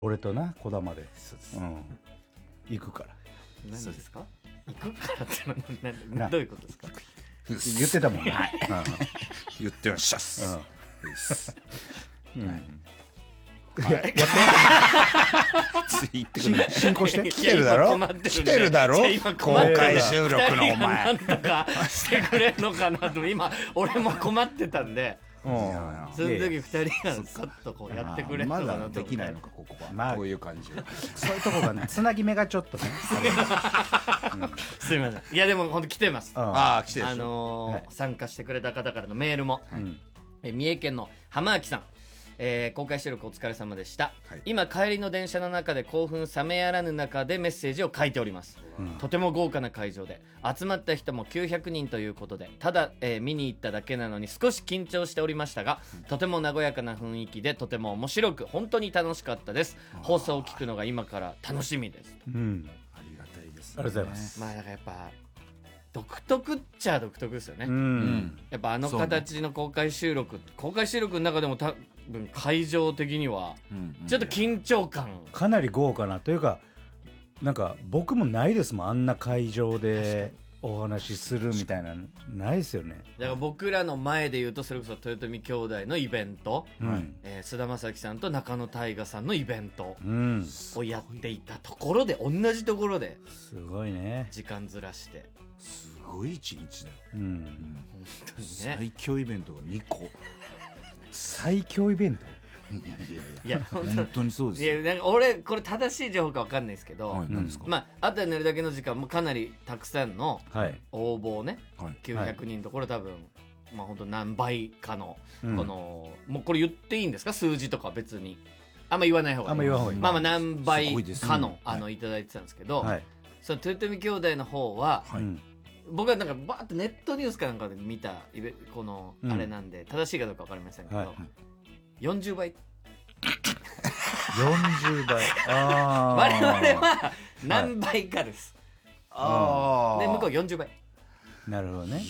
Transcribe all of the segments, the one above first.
俺とな児玉で、行くから。 何ですか？行くからってなどういうことですか？ 言ってたもんね。 言ってらっしゃっす。言ってくれ。 進行して。 来てるだろ。来てるだろ。公開収録のお前。 なんとかしてくれんのかなと今俺も困ってたんで。その時2人がさっとこうやってくれるのかなと。 まだできないのかここは。 まあこういう感じ。 そういうとこがね、つなぎ目がちょっとね。 すいません。いやでも本当来てます。 ああ来てる。 参加してくれた方からのメールも。三重県の浜明さん。公開収録お疲れ様でした、今帰りの電車の中で興奮冷めやらぬ中でメッセージを書いております、とても豪華な会場で集まった人も900人ということでただ、見に行っただけなのに少し緊張しておりましたが、とても和やかな雰囲気でとても面白く本当に楽しかったです。放送を聞くのが今から楽しみです。 ありがたいです。 ありがとうございます。 まあだからやっぱ独特っちゃ独特ですよね。やっぱあの形の公開収録の中でも多分会場的にはちょっと緊張感かなり豪華なというか、なんか僕もないですもん、あんな会場でお話しするみたいなないですよね。 だから僕らの前で言うとそれこそ豊臣兄弟のイベント、菅田将暉さんと中野大河さんのイベントをやっていたところで、同じところですごいね、 時間ずらしてすごい一日だよ。 本当にね、 最強イベントが2個。 最強イベント。 いや本当にそうですよ。 いやなんか俺これ正しい情報か分かんないですけど、 何ですか。 まああとは寝るだけの時間もかなりたくさんの応募ね、900人のところ多分まあ本当何倍かのこのもうこれ言っていいんですか、数字とか別にあんま言わない方がいい。まあまあ何倍かのいただいてたんですけど、その豊臣兄弟の方は僕はなんかバーッとネットニュースかなんかで見たこのあれなんで正しいかどうか分かりませんけど、40倍。 40倍。 我々は何倍かです。で向こう40倍。 なるほどね。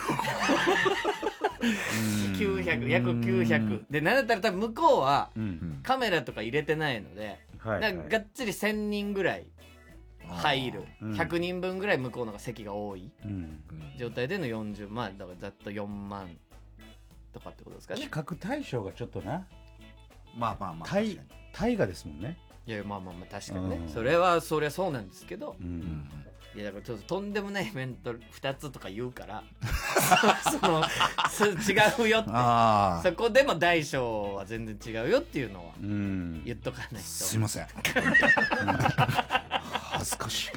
900約900で、なんだったら多分向こうはカメラとか入れてないので、なんかがっつり1000人ぐらい入る、100人分ぐらい向こうのが席が多い状態での40万、だからざっと4万とかってことですかね。 企画対象がちょっとな、 まあ大河ですもんね。 いやまあ確かにね、そりゃそうなんですけど、いやだからちょっととんでもないイベント2つとか言うから違うよって、そこでも大小は全然違うよっていうのは言っとかないと。 すいません。恥ずかしい。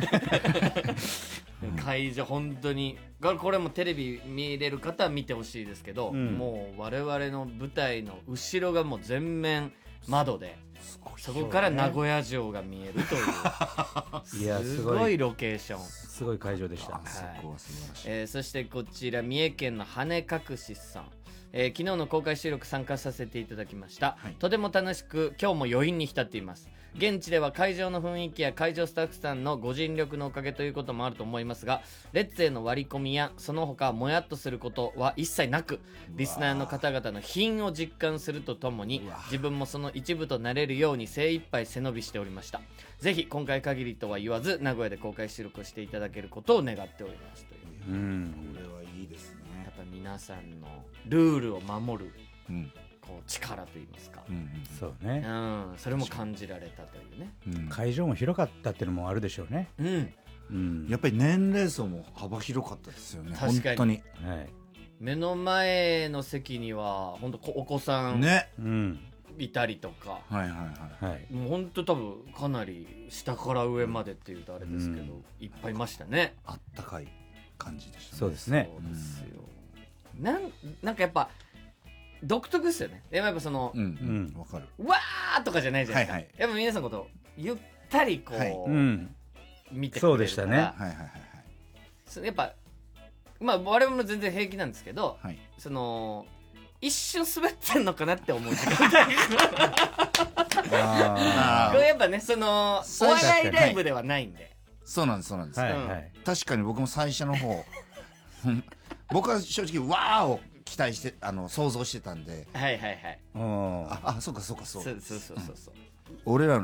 会場本当にこれもテレビ見れる方は見てほしいですけど、もう我々の舞台の後ろがもう全面窓で、そこから名古屋城が見えるというすごいロケーション、 すごい会場でした。 そしてこちら三重県の羽隠しさん、昨日の公開収録参加させていただきました、とても楽しく今日も余韻に浸っています。現地では会場の雰囲気や会場スタッフさんのご尽力のおかげということもあると思いますが、レッツへの割り込みやその他もやっとすることは一切なく、リスナーの方々の品を実感するとともに自分もその一部となれるように精一杯背伸びしておりました。ぜひ今回限りとは言わず名古屋で公開収録をしていただけることを願っておりますという。 これはいいですね。 やっぱ皆さんのルールを守る、こう力といいますか、 そうね、 それも感じられたというね、 会場も広かったっていうのもあるでしょうね。 やっぱり年齢層も幅広かったですよね。 確かに本当に、 目の前の席には本当お子さんね、 いたりとか、 もう本当多分かなり下から上までっていうとあれですけど、いっぱいいましたね。 あったかい感じでしたね。 そうですね。 そうですよ。なんかやっぱ独特ですよね。やっぱそのわかる。 わーとかじゃないじゃないですか。やっぱ皆さんのことゆったりこう見てくれるから。 そうでしたね。 やっぱまあ我々も全然平気なんですけど、その一瞬滑ってんのかなって思う時間帯これやっぱね、そのお笑いライブではないんで。 そうなんです。確かに僕も最初の方僕は正直わーを期待して想像してたんで、 そうかそう俺らの